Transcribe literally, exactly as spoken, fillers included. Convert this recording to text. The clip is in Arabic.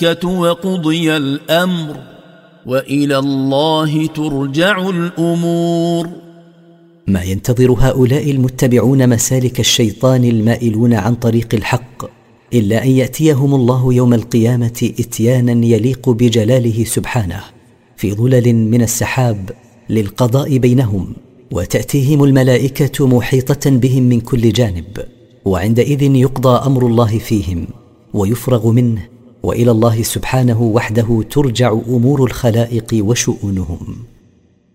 وقضي الأمر وإلى الله ترجع الأمور. ما ينتظر هؤلاء المتبعون مسالك الشيطان المائلون عن طريق الحق إلا أن يأتيهم الله يوم القيامة إتيانا يليق بجلاله سبحانه في ظلل من السحاب للقضاء بينهم، وتأتيهم الملائكة محيطة بهم من كل جانب، وعندئذ يقضى أمر الله فيهم ويفرغ منه، وإلى الله سبحانه وحده ترجع أمور الخلائق وشؤونهم.